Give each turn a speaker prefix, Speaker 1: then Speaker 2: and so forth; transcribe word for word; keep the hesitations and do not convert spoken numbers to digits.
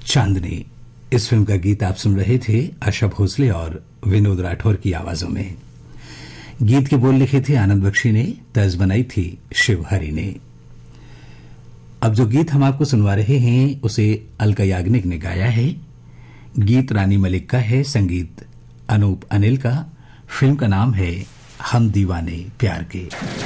Speaker 1: चांदनी, इस फिल्म का गीत आप सुन रहे थे आशा भोसले और विनोद राठौर की आवाजों में। गीत के बोल लिखे थे आनंद बख्शी ने, तर्ज बनाई थी शिव हरि ने। अब जो गीत हम आपको सुनवा रहे हैं उसे अलका याग्निक ने गाया है। गीत रानी मलिक का है, संगीत अनूप अनिल का। फिल्म का नाम है हम दीवाने प्यार के।